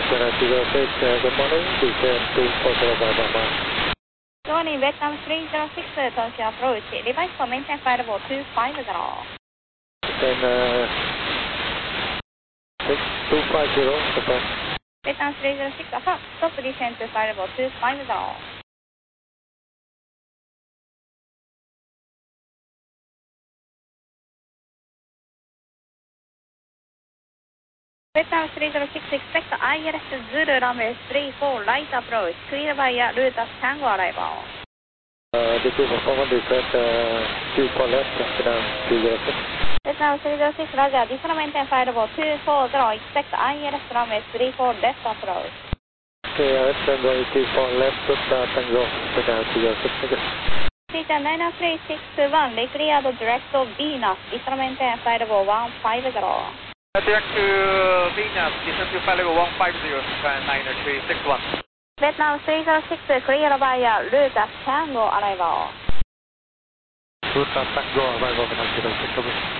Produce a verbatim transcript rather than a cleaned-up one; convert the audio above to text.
zero six, uh, good morning, descend two four zero five Mama. Good morning, Vietnam three zero six, Tokyo approach, device for maintain flight level two five zero. Then, uh, six two five zero, confirm. Vietnam three zero six, affirm, stop descend to flight level two five zero. Vietnam three zero six, expect I L S Zulu runway three four, right approach, clear via route of Tango arrival. Uh, this is a forward descent, uh, two four left, Vietnam three zero six. Vietnam three zero six, Roger, descend maintain flight level two four zero, expect I L S runway three four, left approach. Okay, uh, runway two four left, uh, Tango, Vietnam three zero six, thank you. Teacher nine three six one, declared direct to Venus, descend maintain flight level one five zero. Direct to Venus, descend to flight level one five zero, nine three six one. Vietnam three zero six, clear via route of Tango arrival. Route of Tango arrival, Vietnam three zero six, okay.